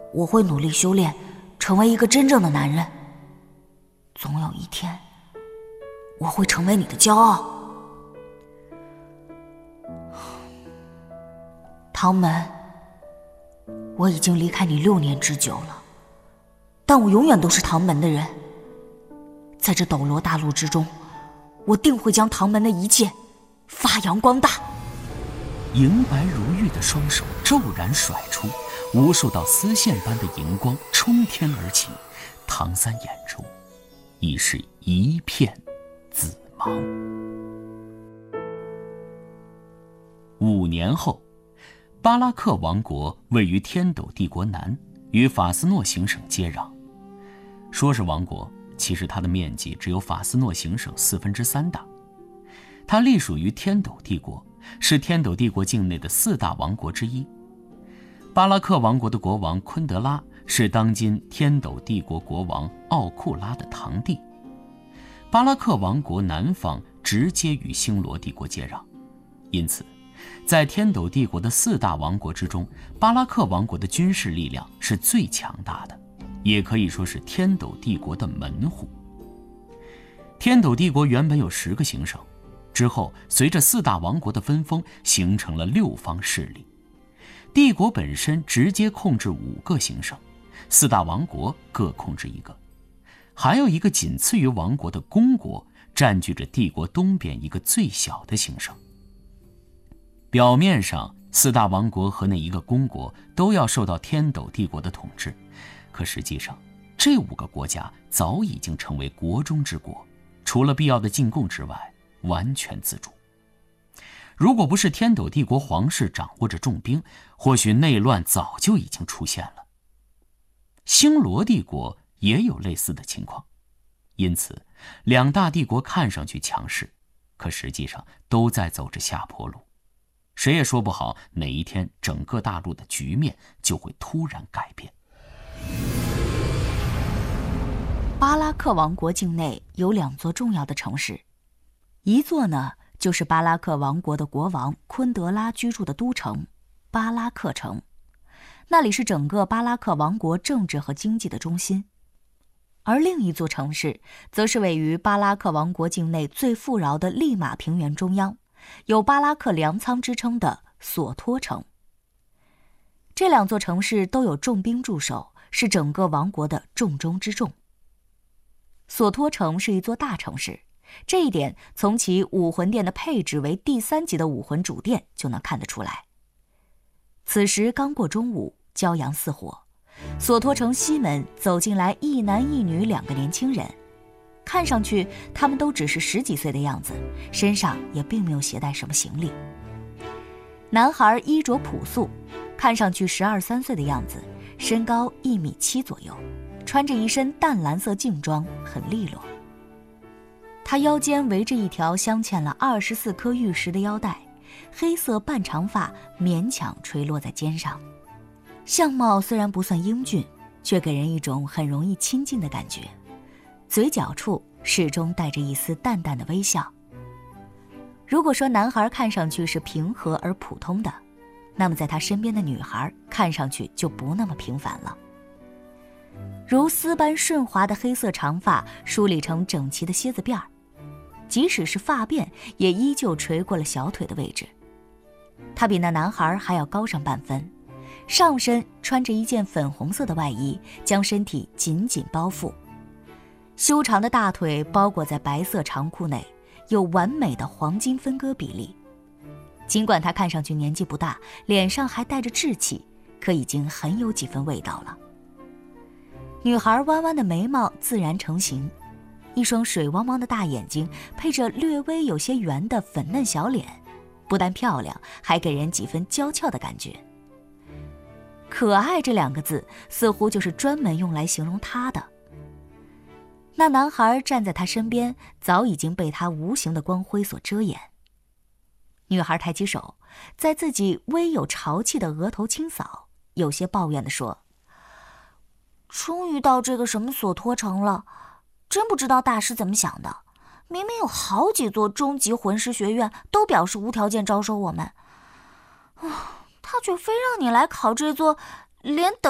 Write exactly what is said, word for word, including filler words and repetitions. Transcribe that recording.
我会努力修炼，成为一个真正的男人。总有一天，我会成为你的骄傲。唐门，我已经离开你六年之久了，但我永远都是唐门的人。在这斗罗大陆之中，我定会将唐门的一切发扬光大。 莹白如玉的双手骤然甩出，无数道丝线般的荧光冲天而起，唐三眼中已是一片紫茫。五年后，巴拉克王国位于天斗帝国南，与法斯诺行省接壤。说是王国，其实它的面积只有法斯诺行省四分之三大。它隶属于天斗帝国，是天斗帝国境内的四大王国之一。巴拉克王国的国王昆德拉是当今天斗帝国国王奥库拉的堂弟。巴拉克王国南方直接与星罗帝国接壤，因此在天斗帝国的四大王国之中，巴拉克王国的军事力量是最强大的，也可以说是天斗帝国的门户。天斗帝国原本有十个行省，之后随着四大王国的分封，形成了六方势力。帝国本身直接控制五个行省，四大王国各控制一个，还有一个仅次于王国的公国占据着帝国东边一个最小的行省。表面上，四大王国和那一个公国都要受到天斗帝国的统治，可实际上，这五个国家早已经成为国中之国，除了必要的进贡之外，完全自主。如果不是天斗帝国皇室掌握着重兵，或许内乱早就已经出现了。星罗帝国也有类似的情况，因此，两大帝国看上去强势，可实际上都在走着下坡路。谁也说不好哪一天整个大陆的局面就会突然改变。 巴拉克王国境内有两座重要的城市，一座呢就是巴拉克王国的国王昆德拉居住的都城巴拉克城，那里是整个巴拉克王国政治和经济的中心。而另一座城市则是位于巴拉克王国境内最富饶的利马平原中央，有巴拉克粮仓之称的索托城。这两座城市都有重兵驻守，是整个王国的重中之重。索托城是一座大城市，这一点从其武魂殿的配置为第三级的武魂主殿就能看得出来。此时刚过中午，骄阳似火，索托城西门走进来一男一女两个年轻人，看上去他们都只是十几岁的样子，身上也并没有携带什么行李。男孩衣着朴素，看上去十二三岁的样子，身高一米七左右，穿着一身淡蓝色劲装，很利落。他腰间围着一条镶嵌了二十四颗玉石的腰带，黑色半长发勉强垂落在肩上。相貌虽然不算英俊，却给人一种很容易亲近的感觉。嘴角处始终带着一丝淡淡的微笑。如果说男孩看上去是平和而普通的，那么在他身边的女孩看上去就不那么平凡了。如丝般顺滑的黑色长发梳理成整齐的蝎子辫儿，即使是发辫也依旧垂过了小腿的位置。他比那男孩还要高上半分，上身穿着一件粉红色的外衣，将身体紧紧包覆。修长的大腿包裹在白色长裤内，有完美的黄金分割比例。尽管他看上去年纪不大，脸上还带着稚气，可已经很有几分味道了。女孩弯弯的眉毛自然成型，一双水汪汪的大眼睛配着略微有些圆的粉嫩小脸，不但漂亮，还给人几分娇俏的感觉。可爱这两个字似乎就是专门用来形容她的。那男孩站在她身边，早已经被她无形的光辉所遮掩。女孩抬起手，在自己微有潮气的额头轻扫，有些抱怨地说：终于到这个什么索托城了，真不知道大师怎么想的，明明有好几座中级魂师学院都表示无条件招收我们，他却非让你来考这座连等